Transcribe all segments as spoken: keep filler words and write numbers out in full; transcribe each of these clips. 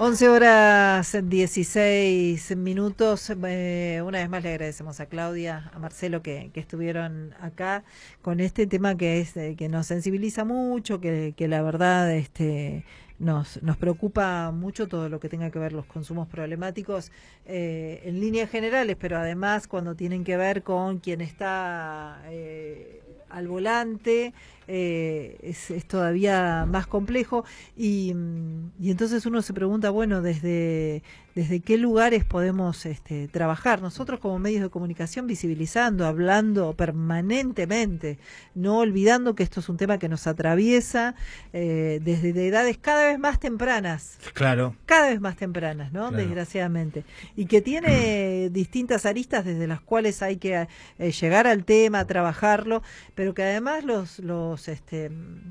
once horas dieciséis minutos. Eh, una vez más le agradecemos a Claudia, a Marcelo que, que estuvieron acá con este tema que es eh, que nos sensibiliza mucho, que, que la verdad este nos, nos preocupa mucho todo lo que tenga que ver los consumos problemáticos eh, en líneas generales, pero además cuando tienen que ver con quien está eh, al volante, eh, es, es todavía más complejo y, y entonces uno se pregunta, bueno, desde, desde qué lugares podemos este, trabajar. Nosotros como medios de comunicación visibilizando, hablando permanentemente, no olvidando que esto es un tema que nos atraviesa eh, desde de edades cada vez más tempranas. Claro. Cada vez más tempranas, ¿no? Claro. Desgraciadamente. Y que tiene distintas aristas desde las cuales hay que eh, llegar al tema, trabajarlo, pero que además los, los este,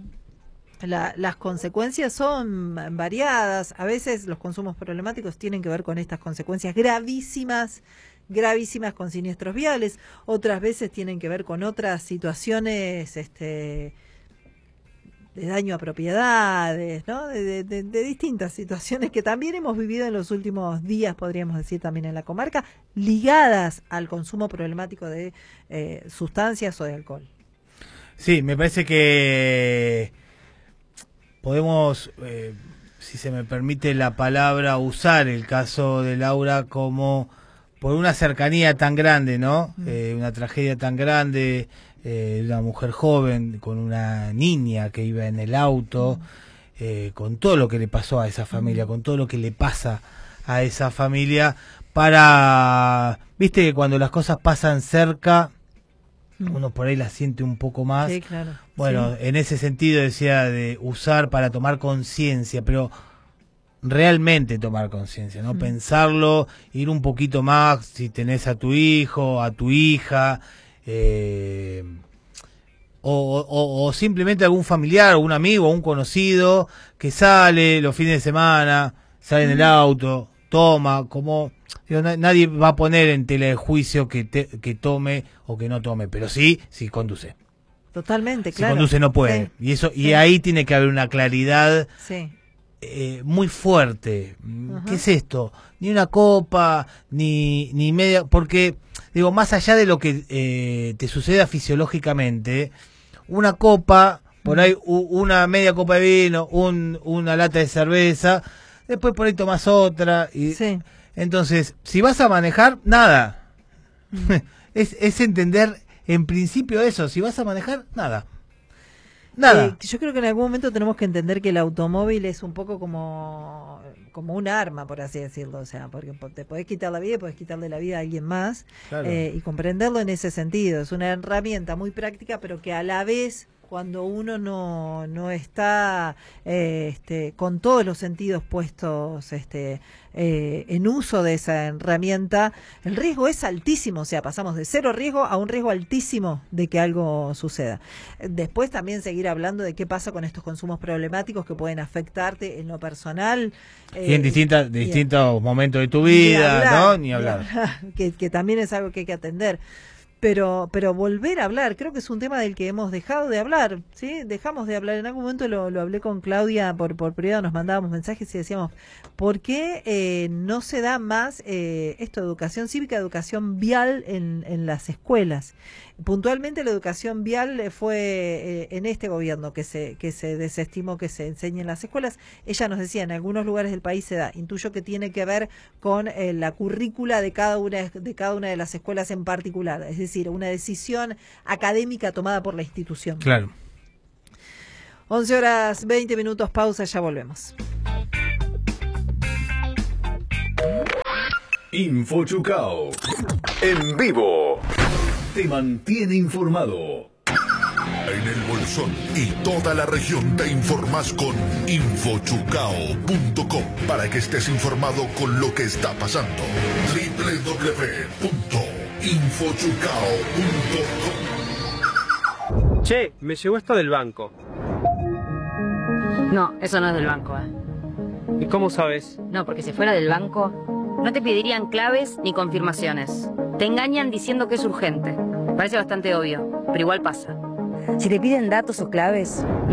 la, las consecuencias son variadas. A veces los consumos problemáticos tienen que ver con estas consecuencias gravísimas, gravísimas con siniestros viales. Otras veces tienen que ver con otras situaciones, este, de daño a propiedades, ¿no? De, de, de distintas situaciones que también hemos vivido en los últimos días, podríamos decir también en la comarca, ligadas al consumo problemático de eh, sustancias o de alcohol. Sí, me parece que podemos, eh, si se me permite la palabra, usar el caso de Laura como por una cercanía tan grande, ¿no? Mm. Eh, una tragedia tan grande, eh, una mujer joven con una niña que iba en el auto, mm. eh, con todo lo que le pasó a esa familia, mm. con todo lo que le pasa a esa familia, para, viste que cuando las cosas pasan cerca, uno por ahí la siente un poco más. Sí, claro. Bueno, sí. En ese sentido decía de usar para tomar conciencia, pero realmente tomar conciencia, ¿no? Mm. Pensarlo, ir un poquito más, si tenés a tu hijo, a tu hija, eh, o, o, o simplemente algún familiar, o un amigo, o un conocido que sale los fines de semana, sale mm. en el auto, toma, como... Nadie va a poner en tela de juicio que, te, que tome o que no tome, pero sí, sí conduce. Totalmente, si claro. Si conduce no puede. Sí. Y eso sí. Y ahí tiene que haber una claridad sí. eh, muy fuerte. Uh-huh. ¿Qué es esto? Ni una copa, ni, ni media... Porque, digo, más allá de lo que eh, te suceda fisiológicamente, una copa, por ahí u, una media copa de vino, un, una lata de cerveza, después por ahí tomas otra y... Sí. Entonces, si vas a manejar, nada. Mm. es, es entender en principio eso. Si vas a manejar, nada. Nada. Eh, yo creo que en algún momento tenemos que entender que el automóvil es un poco como, como un arma, por así decirlo. O sea, porque te podés quitar la vida y podés quitarle la vida a alguien más. Claro. Eh, y comprenderlo en ese sentido. Es una herramienta muy práctica, pero que a la vez... cuando uno no, no está eh, este, con todos los sentidos puestos este, eh, en uso de esa herramienta, el riesgo es altísimo, o sea, pasamos de cero riesgo a un riesgo altísimo de que algo suceda. Después también seguir hablando de qué pasa con estos consumos problemáticos que pueden afectarte en lo personal. Eh, y en distintas, y, distintos y, momentos de tu vida, ni hablar, ¿no? Ni hablar. Ni hablar que, que también es algo que hay que atender. Pero, pero volver a hablar, creo que es un tema del que hemos dejado de hablar, ¿sí? Dejamos de hablar. En algún momento lo, lo hablé con Claudia por, por privado, nos mandábamos mensajes y decíamos, ¿por qué eh, no se da más eh, esto, educación cívica, educación vial en, en las escuelas? Puntualmente la educación vial fue eh, en este gobierno que se, que se desestimó que se enseñe en las escuelas. Ella nos decía, en algunos lugares del país se da, intuyo que tiene que ver con eh, la currícula de cada una de cada una de las escuelas en particular, es decir, una decisión académica tomada por la institución. Claro. once horas veinte minutos, pausa, ya volvemos. Infochucao, en vivo, te mantiene informado. En el Bolsón y toda la región te informas con infochucao punto com para que estés informado con lo que está pasando. doble u doble u doble u punto infochucao punto com. Che, me llegó esto del banco. No, eso no es del banco, ¿eh? ¿Y cómo sabes? No, porque si fuera del banco, no te pedirían claves ni confirmaciones. Te engañan diciendo que es urgente. Parece bastante obvio, pero igual pasa. Si te piden datos o claves...